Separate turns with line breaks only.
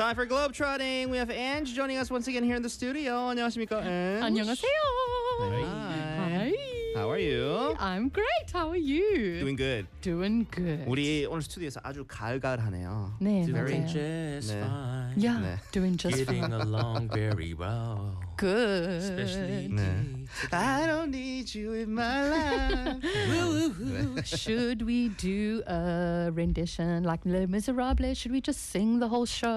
Time for Globetrotting. We have Ange joining us once again here in the studio. 안녕하십니까, Ange?
안녕하세요.
Hi. How are you?
I'm great. How are you?
Doing good.
Doing good.
우리 오늘 스튜디오에서 아주 가을가을하네요.
네,
Very
맞아요.
just
네.
fine.
Yeah,
네.
doing just
Getting
fine.
along very well.
Good.
Especially
네. I don't need you in my life.
Should we do a rendition like Les Miserables? Should we just sing the whole show?